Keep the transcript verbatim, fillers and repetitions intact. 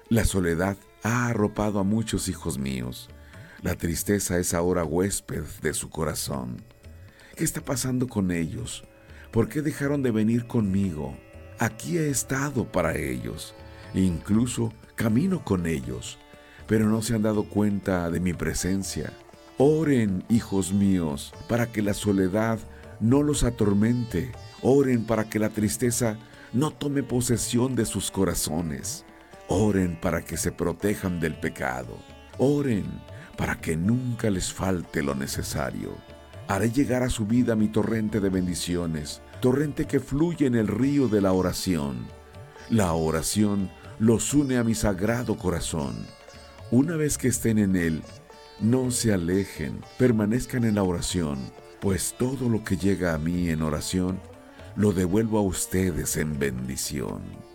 La soledad ha arropado a muchos hijos míos. La tristeza es ahora huésped de su corazón. ¿Qué está pasando con ellos? ¿Por qué dejaron de venir conmigo? Aquí he estado para ellos. Incluso camino con ellos, pero no se han dado cuenta de mi presencia. Oren, hijos míos, para que la soledad no los atormente. Oren para que la tristeza no tome posesión de sus corazones. Oren para que se protejan del pecado. Oren para que nunca les falte lo necesario. Haré llegar a su vida mi torrente de bendiciones, torrente que fluye en el río de la oración. La oración los une a mi sagrado corazón. Una vez que estén en él, no se alejen, permanezcan en la oración, pues todo lo que llega a mí en oración, lo devuelvo a ustedes en bendición.